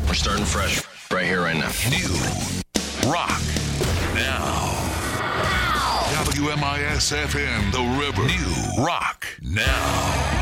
We're starting fresh right here, right now. New rock now. WMIS FM, The River. New rock now.